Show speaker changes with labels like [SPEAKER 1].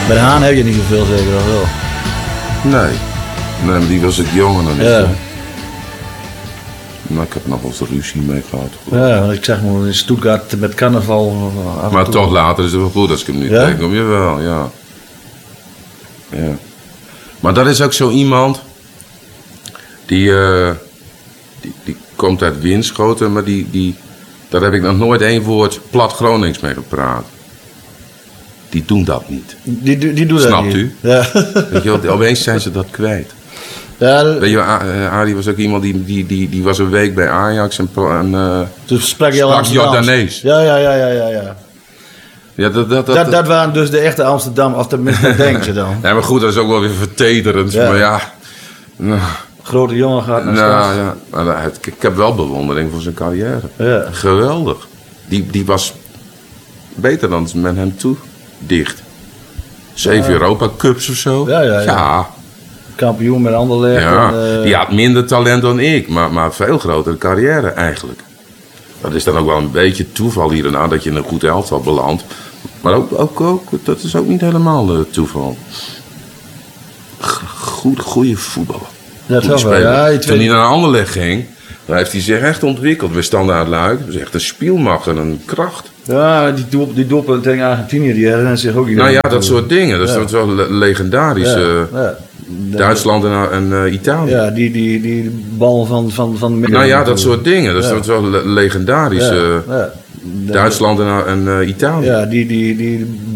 [SPEAKER 1] Bij de Haan heb je niet zoveel zeker, of wel?
[SPEAKER 2] Nee, maar die was ik jonger dan ik.
[SPEAKER 1] Ja.
[SPEAKER 2] Maar ik heb nog wel eens ruzie mee gehad.
[SPEAKER 1] Ja, want ik zeg maar in Stuttgart met carnaval.
[SPEAKER 2] Maar toch later is het wel goed als ik hem nu tegenkom. Jawel, ja. Maar dat is ook zo iemand die komt uit Winschoten, maar daar heb ik nog nooit één woord plat Gronings mee gepraat. Die doen dat niet.
[SPEAKER 1] Die doen
[SPEAKER 2] Snapt
[SPEAKER 1] dat niet.
[SPEAKER 2] u?
[SPEAKER 1] Ja.
[SPEAKER 2] Weet je wel, opeens zijn ze dat kwijt.
[SPEAKER 1] Ja,
[SPEAKER 2] Weet je, Arie was ook iemand die was een week bij Ajax en
[SPEAKER 1] dus sprak je al
[SPEAKER 2] Jordanees.
[SPEAKER 1] Ja.
[SPEAKER 2] Ja,
[SPEAKER 1] Dat waren dus de echte Amsterdam, of tenminste denken ze dan.
[SPEAKER 2] Ja, maar goed, dat is ook wel weer vertederend.
[SPEAKER 1] Ja.
[SPEAKER 2] Maar ja. Nou,
[SPEAKER 1] Grote jongen gaat naar
[SPEAKER 2] nou
[SPEAKER 1] stad.
[SPEAKER 2] ja, maar ik heb wel bewondering voor zijn carrière.
[SPEAKER 1] Ja.
[SPEAKER 2] Geweldig. Die was beter dan men hem toe dicht. 7 Europa Cups of zo.
[SPEAKER 1] Ja. Kampioen met Anderlecht.
[SPEAKER 2] Ja,
[SPEAKER 1] En,
[SPEAKER 2] die had minder talent dan ik, maar veel grotere carrière eigenlijk. Dat is dan ook wel een beetje toeval hier en daar dat je in een goed elftal belandt. Maar ook dat is ook niet helemaal toeval. Goede voetballer.
[SPEAKER 1] Ja,
[SPEAKER 2] Goede
[SPEAKER 1] toch wel.
[SPEAKER 2] speler.
[SPEAKER 1] Ja,
[SPEAKER 2] Toen hij naar Anderlecht ging, dan heeft hij zich echt ontwikkeld. We Standaard Luik, dat is echt een spielmacht en een kracht.
[SPEAKER 1] Ja, die doelpunt tegen Argentinië, die herinnert zich ook.
[SPEAKER 2] Nou ja, dat soort dingen. Dat is wel legendarisch.
[SPEAKER 1] Ja.
[SPEAKER 2] Duitsland en Italië.
[SPEAKER 1] Ja, die bal van
[SPEAKER 2] Nou ja, dat soort dingen. Dat is wel legendarisch.
[SPEAKER 1] Ja.
[SPEAKER 2] Duitsland en Italië.
[SPEAKER 1] Ja, die